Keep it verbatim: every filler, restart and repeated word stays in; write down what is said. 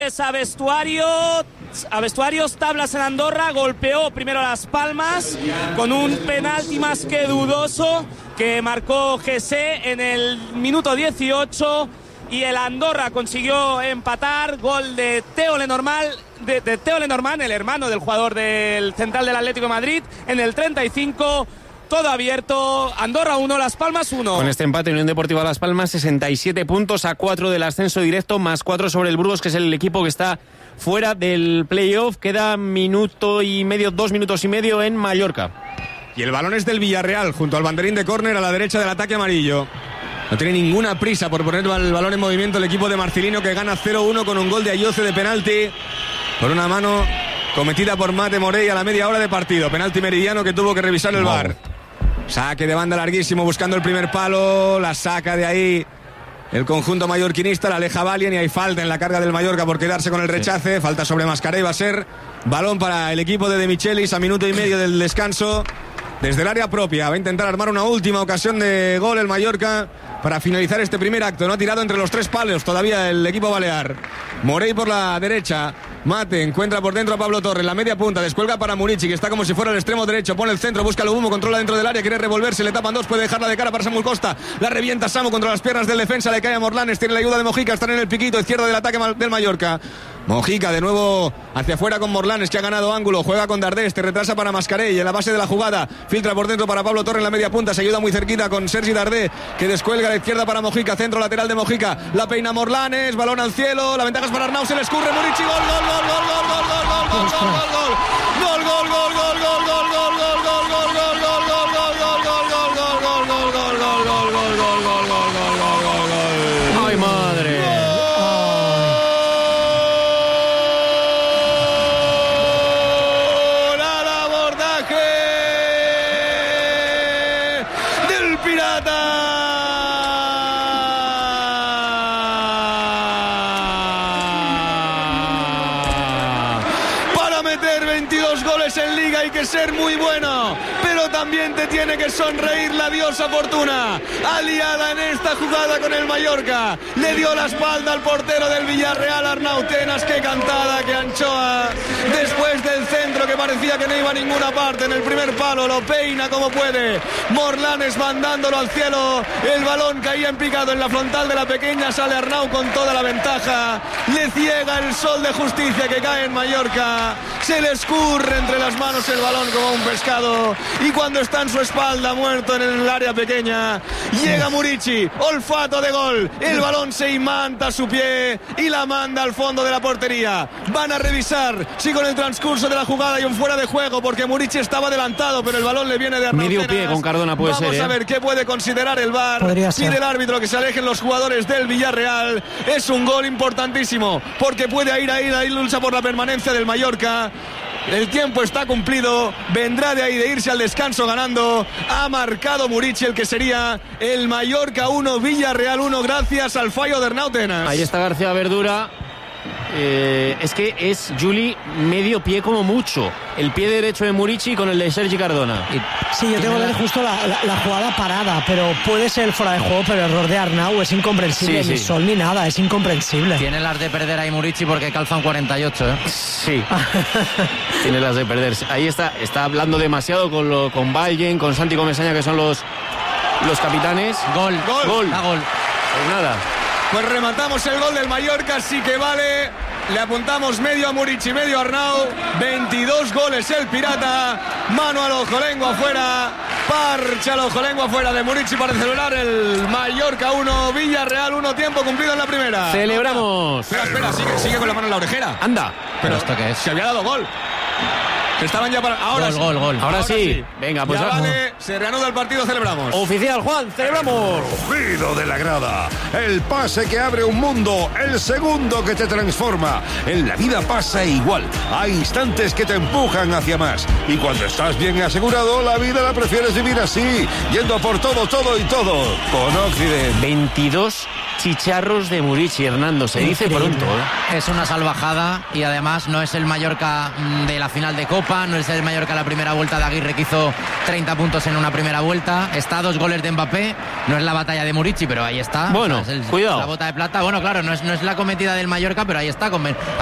A vestuario, a vestuarios, tablas en Andorra, golpeó primero a Las Palmas con un penalti más que dudoso que marcó Jesse en el minuto dieciocho y el Andorra consiguió empatar, gol de Teo Lenormand, de, de Teo Lenormand, el hermano del jugador del central del Atlético de Madrid, en el treinta y cinco. Todo abierto, Andorra uno, Las Palmas uno. Con este empate, Unión Deportiva Las Palmas, sesenta y siete puntos a cuatro del ascenso directo, más cuatro sobre el Burgos, que es el equipo que está fuera del playoff. Queda minuto y medio, dos minutos y medio en Mallorca. Y el balón es del Villarreal, junto al banderín de córner a la derecha del ataque amarillo. No tiene ninguna prisa por poner el balón en movimiento el equipo de Marcelino, que gana cero uno con un gol de Ayoce de penalti por una mano cometida por Mate Morey a la media hora de partido. Penalti meridiano que tuvo que revisar el V A R. Saque de banda larguísimo buscando el primer palo, la saca de ahí el conjunto mallorquinista, la aleja Valien y hay falta en la carga del Mallorca por quedarse con el rechace, sí. Falta sobre Mascarell, va a ser balón para el equipo de De Michelis a minuto y medio del descanso. Desde el área propia va a intentar armar una última ocasión de gol el Mallorca para finalizar este primer acto. No ha tirado entre los tres palos todavía el equipo balear. Morey por la derecha, Mate encuentra por dentro a Pablo Torres, la media punta, descuelga para Murici, que está como si fuera el extremo derecho, pone el centro, busca el humo, controla dentro del área, quiere revolverse, le tapan dos, puede dejarla de cara para Samuel Costa, la revienta Samu contra las piernas del defensa, le cae a Morlanes, tiene la ayuda de Mojica, están en el piquito izquierdo del ataque del Mallorca. Mojica de nuevo hacia afuera con Morlanes, que ha ganado ángulo, juega con Dardés, te retrasa para Mascarell en la base de la jugada, filtra por dentro para Pablo Torres en la media punta, se ayuda muy cerquita con Sergi Dardé, que descuelga a la izquierda para Mojica, centro lateral de Mojica, la peina Morlanes, balón al cielo, la ventaja es para Arnau, se le escurre Murici, gol, gol, gol, gol, gol, gol, gol, gol, gol, gol, gol, gol, gol, gol, gol, gol, gol, ¡ay, madre! Hay que ser muy bueno, pero también te tiene que sonreír la diosa Fortuna, aliada en esta jugada con el Mallorca. Le dio la espalda al portero del Villarreal, Arnau Tenas. Qué cantada, qué anchoa. Después del centro que parecía que no iba a ninguna parte, en el primer palo lo peina como puede. Morlanes mandándolo al cielo. El balón caía en picado en la frontal de la pequeña. Sale Arnau con toda la ventaja. Le ciega el sol de justicia que cae en Mallorca. Se le escurre entre las manos el balón como un pescado, y cuando está en su espalda muerto en el área pequeña, llega Murici, olfato de gol, el balón se imanta a su pie y la manda al fondo de la portería. Van a revisar si con el transcurso de la jugada hay un fuera de juego, porque Murici estaba adelantado, pero el balón le viene de Arnau medio Tenas. pie con Cardona puede Vamos ser, a ¿eh? ver qué puede considerar el V A R. Pide el árbitro que se alejen los jugadores del Villarreal. Es un gol importantísimo, porque puede ir ahí la lucha por la permanencia del Mallorca. El tiempo está cumplido, vendrá de ahí de irse al descanso ganando. Ha marcado Murici, el que sería el Mallorca uno, Villarreal uno, gracias al fallo de Arnau Tenas. Ahí está García Verdura. Eh, es que es Juli medio pie como mucho, el pie derecho de Murici con el de Sergi Cardona. Sí, yo tengo que ver justo la, la, la jugada parada, pero puede ser fuera de juego, pero el error de Arnau es incomprensible, sí, ni sí. sol ni nada, es incomprensible. Tiene las de perder ahí Murici porque calza un cuarenta y ocho, ¿eh? Sí, tiene las de perderse. Ahí está, está hablando demasiado con, lo, con Valgen, con Santi Comesaña, que son los, los capitanes. Gol, gol, gol. Da gol. Pues nada. Pues rematamos el gol del Mallorca, sí que vale. Le apuntamos medio a Murici, medio a Arnau. veintidós goles el Pirata. Mano al ojo, lengua afuera. Parcha al ojo, lengua afuera de Murici para celebrar el Mallorca uno, Villarreal uno, tiempo cumplido en la primera. Celebramos. Espera, espera, sigue, sigue con la mano en la orejera. Anda. Pero ¿esto qué es? Se había dado gol. Estaban ya para... Ahora gol, sí. gol, gol. Ahora, Ahora sí. sí. Venga, pues ya vamos. vale, se reanuda el partido, celebramos. Oficial, Juan, celebramos. Rugido de la grada, el pase que abre un mundo, el segundo que te transforma. En la vida pasa igual, hay instantes que te empujan hacia más. Y cuando estás bien asegurado, la vida la prefieres vivir así, yendo por todo, todo y todo. Con Occident. veintidós chicharros de Murici, Hernando, se dice Increíble. pronto. ¿eh? Es una salvajada y además no es el Mallorca de la final de Copa, no es el Mallorca de la primera vuelta de Aguirre que hizo treinta puntos en una primera vuelta. Está a dos goles de Mbappé, no es la batalla de Murici, pero ahí está. Bueno, O sea, es el- cuidado. La bota de plata, bueno, claro, no es, no es la cometida del Mallorca, pero ahí está. Con,